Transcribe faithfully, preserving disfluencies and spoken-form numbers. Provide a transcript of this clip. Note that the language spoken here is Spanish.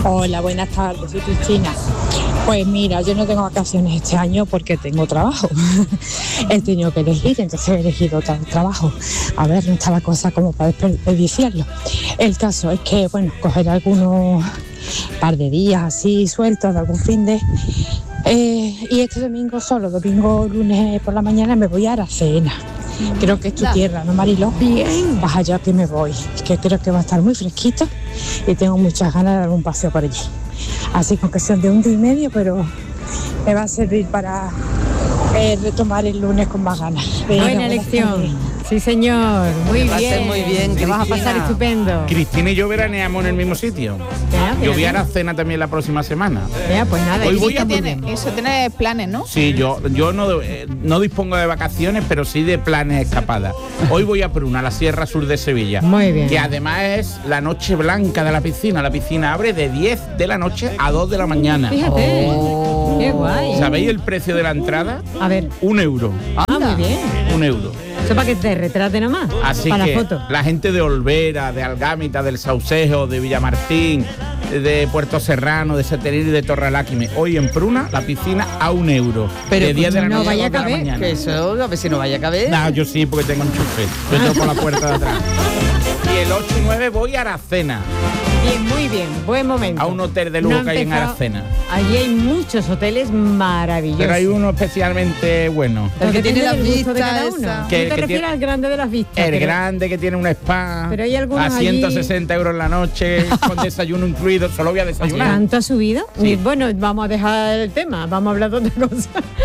Hola, buenas tardes, soy Cristina. Pues mira, yo no tengo vacaciones este año porque tengo trabajo. He tenido que elegir, entonces he elegido otro trabajo. A ver, no está la cosa como para desperdiciarlo. El caso es que, bueno, coger algunos par de días así sueltos de algún fin de... Eh, y este domingo solo, domingo, lunes por la mañana me voy a Aracena. Creo que es tu La... tierra, ¿no, Mariló? Bien. Pues allá que me voy, que creo que va a estar muy fresquito y tengo muchas ganas de dar un paseo por allí. Así con que sean de un día y medio, pero me va a servir para eh, retomar el lunes con más ganas. Venga, buena elección. Sí, señor. Muy bien. Va a ser muy bien. Te vas a pasar estupendo. Cristina y yo veraneamos en el mismo sitio. Ya, yo voy a Aracena también la próxima semana. Ya, pues nada. Hoy voy a tiene, eso tiene planes, ¿no? Sí, yo, yo no, eh, no dispongo de vacaciones, pero sí de planes escapadas. Hoy voy a Pruna, la Sierra Sur de Sevilla. Muy bien. Que además es la noche blanca de la piscina. La piscina abre de diez de la noche a dos de la mañana. Fíjate. Oh. Qué guay. ¿Sabéis el precio de la entrada? A ver. Un euro. Ah, muy bien. Un euro. Eso para que te retrate nomás. Así para que la foto. La gente de Olvera, de Algámita, del Saucejo, de Villamartín, de Puerto Serrano, de Setenil y de Torreláquime. Hoy en Pruna, la piscina a un euro. Pero de diez de la no noche vaya a a dos de la caber, mañana. Que eso, a ver si no vaya a caber. No, yo sí, porque tengo enchufe. Yo entro por la puerta de atrás. Y el ocho y nueve voy a Aracena. Bien, muy bien, buen momento. A un hotel de lujo No que hay en empezado- Aracena. Allí hay muchos hoteles maravillosos. Pero hay uno especialmente bueno. El que tiene Depende las del gusto de vistas cada uno. esa. ¿Tú Que- te que refieres tiene- al grande de las vistas? El pero- grande que tiene un spa. Pero hay algunos a allí- ciento sesenta euros la noche, con desayuno incluido. Solo voy a desayunar. ¿Tanto ha subido? Sí. Y bueno, vamos a dejar el tema, vamos a hablar de otra cosa.